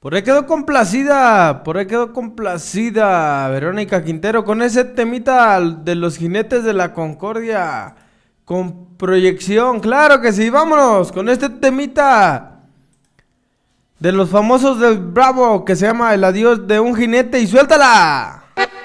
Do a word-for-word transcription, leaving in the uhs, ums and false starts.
Por ahí quedó complacida, por ahí quedó complacida Verónica Quintero con ese temita de los jinetes de la Concordia. Con proyección, claro que sí, vámonos con este temita de los famosos del Bravo que se llama El adiós de un jinete y suéltala.